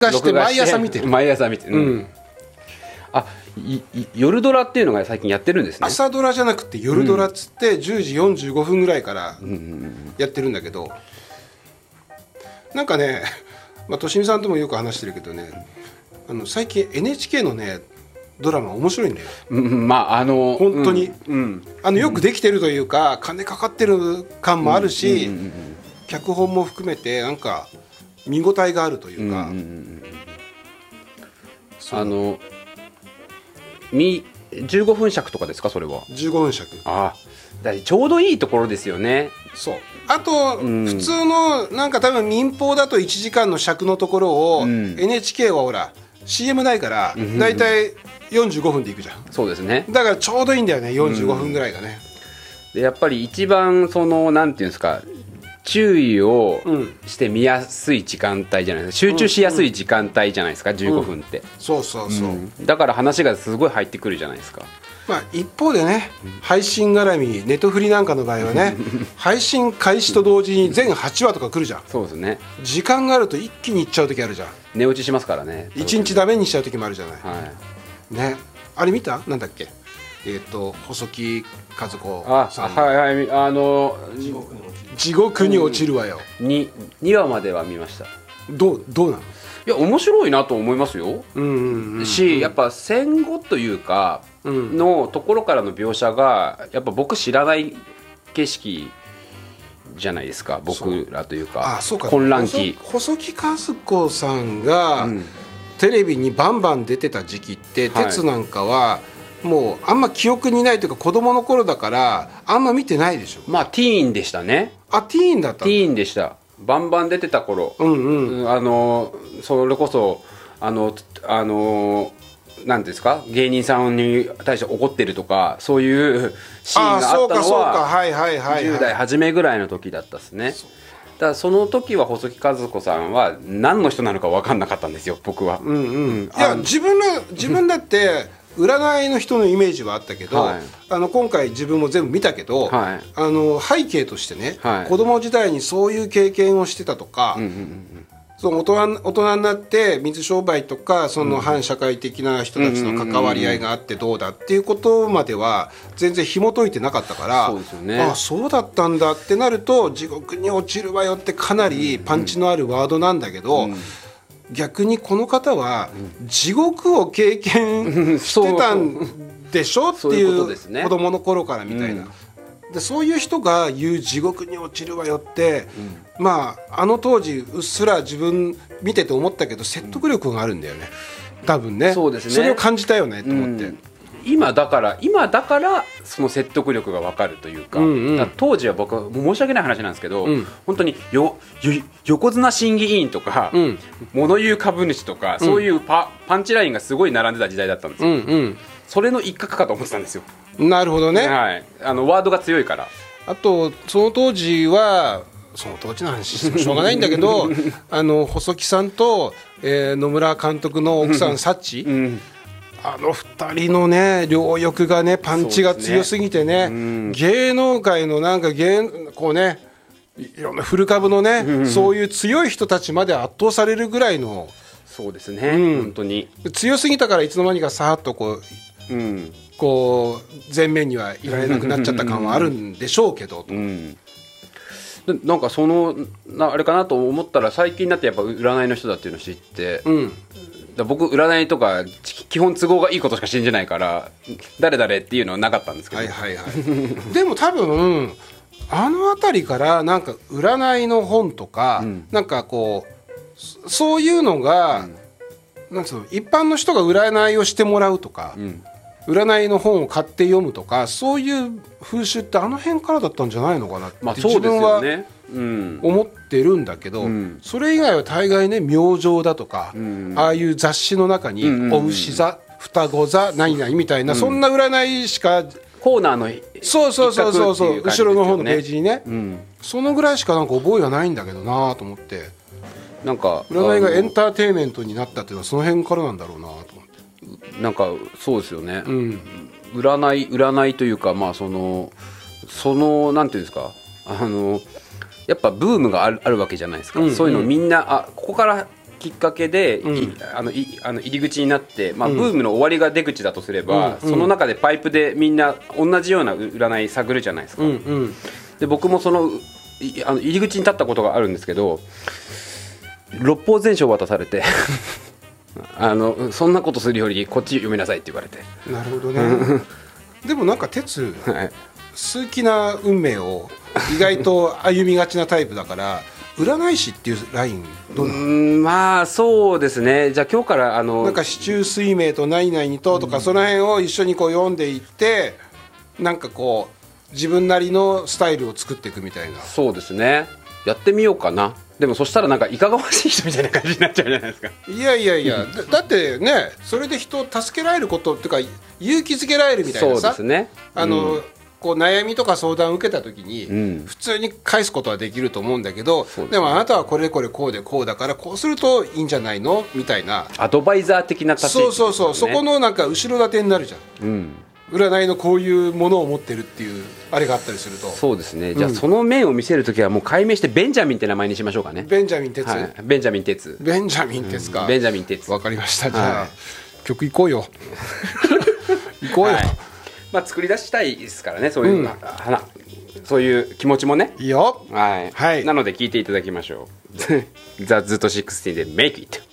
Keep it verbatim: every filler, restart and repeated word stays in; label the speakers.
Speaker 1: がして毎朝見てる。
Speaker 2: 毎朝見てる、うんうん、あいい夜ドラっていうのが最近やってるんですね。
Speaker 1: 朝ドラじゃなくて夜ドラっつってじゅうじよんじゅうごふんぐらいからやってるんだけど、なんかね、まあ、としみさんともよく話してるけどね、あの最近 エヌエイチケー のねドラマ面白いんだよ、
Speaker 2: うん、まああの
Speaker 1: 本当に、
Speaker 2: うんうん、
Speaker 1: あのよくできてるというか、金かかってる感もあるし、うんうんうんうん、脚本も含めてなんか見応えがあるというか、うんうんうん、
Speaker 2: あのみじゅうごふん尺とかですか、それは。
Speaker 1: じゅうごふん尺。
Speaker 2: ああ、だちょうどいいところですよね。
Speaker 1: そう。あと、うん、普通のなんか多分民放だといちじかんの尺のところを、うん、エヌエイチケー はほら シーエム ないからだいたいよんじゅうごふんでいくじゃん。
Speaker 2: そうですね。
Speaker 1: だからちょうどいいんだよね、よんじゅうごふんぐらいがね、
Speaker 2: うん、でやっぱり一番そのなんていうんですか、注意をして見やすい時間帯じゃないですか、集中しやすい時間帯じゃないですか、うん、じゅうごふんって、うん、
Speaker 1: そうそうそう、うん、
Speaker 2: だから話がすごい入ってくるじゃないですか。
Speaker 1: まあ、一方でね、配信絡みネットフリなんかの場合はね配信開始と同時に全はちわとか来るじゃん。
Speaker 2: そうですね。
Speaker 1: 時間があると一気にいっちゃう時あるじゃん。
Speaker 2: 寝落ちしますからね。
Speaker 1: いちにちダメにしちゃう時もあるじゃない、
Speaker 2: はい、
Speaker 1: ね、あれ見た？なんだっけ、えっ、ー、と細木数子さん。
Speaker 2: あ、はいはい、あの
Speaker 1: 地獄に落ちる、地獄に落ちるわよ、
Speaker 2: うん、に, にわまでは見ました。
Speaker 1: どうどうなの？
Speaker 2: いや面白いなと思いますよ、
Speaker 1: うんうんうんうん、
Speaker 2: しやっぱ戦後というかのところからの描写がやっぱ僕知らない景色じゃないですか、僕らというか。
Speaker 1: あ、そうか、
Speaker 2: 混乱期。
Speaker 1: 細木数子さんが、うん、テレビにバンバン出てた時期って、はい、鉄なんかはもうあんま記憶にないというか子供の頃だからあんま見てないでしょ。
Speaker 2: まあティーンでしたね。
Speaker 1: あ、ティーンだった。
Speaker 2: ティーンでした。バンバン出てた頃、
Speaker 1: うんうん、
Speaker 2: あのそれこそあのあのなんですか、芸人さんに対して怒ってるとかそういうシーンがあったのはじゅう代初めぐらいの時だったですね。だからその時は細木数子さんは何の人なのか分かんなかったんですよ、僕は。
Speaker 1: うんうん、いや自分ら自分だって占いの人のイメージはあったけど、はい、あの今回自分も全部見たけど、はい、あの背景としてね、はい、子供時代にそういう経験をしてたとか、うんうんうん、その大人、大人になって水商売とかその反社会的な人たちの関わり合いがあってどうだっていうことまでは全然紐解いてなかったから、
Speaker 2: そうですよね、
Speaker 1: ああそうだったんだってなると地獄に落ちるわよってかなりパンチのあるワードなんだけど、うんうん、逆にこの方は地獄を経験してたんでしょっていう子供の頃からみたいな、でそういう人が言う地獄に落ちるわよって、うん、まああの当時うっすら自分見てて思ったけど説得力があるんだよね、多分ね。そうですね、それを感じたよねと思って、うん、
Speaker 2: 今だから今だからその説得力が分かるというか、うんうん、か当時は僕は申し訳ない話なんですけど、うん、本当によよ横綱審議委員とか、うん、物言う株主とか、うん、そういうパ、パンチラインがすごい並んでた時代だったんですよ、うんうん、それの一角かと思ってたんですよ。
Speaker 1: なるほどね、
Speaker 2: はい、あのワードが強いから。
Speaker 1: あとその当時はその当時の話してもしょうがないんだけどあの細木さんと、えー、野村監督の奥さんサッチ、うん、あのふたりのね両翼がねパンチが強すぎて ね, ね、うん、芸能界のなんか芸こうねいろんな古株のね、うん、そういう強い人たちまで圧倒されるぐらいの。
Speaker 2: そうですね、うん、本当に
Speaker 1: 強すぎたからいつの間にかさーっとこう、うん、こう前面にはいられなくなっちゃった感はあるんでしょうけど、うん、
Speaker 2: なんかそのなあれかなと思ったら最近になってやっぱ占いの人だっていうのを知って、うん、だ僕占いとか基本都合がいいことしか信じないから誰々っていうのはなかったんですけど、はいはいはい、
Speaker 1: でも多分あの辺りからなんか占いの本とか、うん、なんかこうそういうのが、うん、なんつうの一般の人が占いをしてもらうとか、うん、占いの本を買って読むとかそういう風習ってあの辺からだったんじゃないのかなって、まあそうですよね、自分は思ってるんだけど、うん、それ以外は大概ね明星だとか、うん、ああいう雑誌の中に、うん、お牛座双子座何々みたいな、うん、そんな占いしか
Speaker 2: コーナーの
Speaker 1: そうそうそうそうそう、後ろの方のページにね、うん、そのぐらいしかなんか覚えがないんだけどなと思って、なんか占いがエンターテインメントになったっていうのはその辺からなんだろうなと思って、
Speaker 2: なんかそうですよね、うん、占い占いというか、まあそのそのなんていうんですか、あのやっぱブームがある、あるわけじゃないですか、うんうん、そういうのみんなあここからきっかけで、うん、あのいあの入り口になって、まあ、ブームの終わりが出口だとすれば、うん、その中でパイプでみんな同じような占い探るじゃないですか、うんうん、で僕もそのあの入り口に立ったことがあるんですけど、六法全書を渡されてあのそんなことするよりこっち読みなさいって言われて。
Speaker 1: なるほどねでもなんか哲、はい、数奇な運命を意外と歩みがちなタイプだから占い師っていうラインどうなの？う
Speaker 2: ーん、まあそうですね。じゃあ今日からあの
Speaker 1: なんか四柱推命と何々にととか、うん、その辺を一緒にこう読んでいってなんかこう自分なりのスタイルを作っていくみたいな。
Speaker 2: そうですね、やってみようかな。でもそしたらなんかいかがわしい人みたいな感じになっちゃうじゃないですか。
Speaker 1: いやいやいやだ, だってねそれで人を助けられることっていうか勇気づけられるみたいなさ。
Speaker 2: そうですね、
Speaker 1: あの、うんこう悩みとか相談を受けた時に、うん、普通に返すことはできると思うんだけど、 で, でもあなたはこれこれこうでこうだからこうするといいんじゃないのみたいな
Speaker 2: アドバイザー的な立ち位置、ね、
Speaker 1: そうそうそう、そこのなんか後ろ盾になるじゃん、うん、占いのこういうものを持ってるっていうあれがあったりすると。
Speaker 2: そうですね。じゃあその面を見せるときはもう解明してベンジャミンって名前にしましょうかね。
Speaker 1: ベンジャミン哲、はい、
Speaker 2: ベンジャミン哲
Speaker 1: ベンジャミン哲か、
Speaker 2: うん、ベンジャミン哲。
Speaker 1: わかりました。じゃあ、はい、曲いこうよ行こうよ、はい、
Speaker 2: まあ、作り出したいですからね、そういう、うん、そういう気持ちもね。
Speaker 1: いいよ、
Speaker 2: はい、はい、なので聴いていただきましょうザ・ズートじゅうろくで Make It。